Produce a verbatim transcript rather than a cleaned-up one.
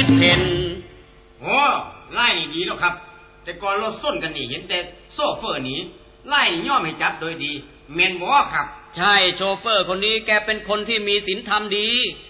เพนโอ้ไล่นี่ดีแล้วครับแต่ก่อนรถส้นกันนี่เห็นแต่โซเฟอร์หนีไล่ย่อมให้จับโดยดีเมนบ่ครับใช่โชเฟอร์คนนี้แกเป็นคนที่มีศีลธรรมดี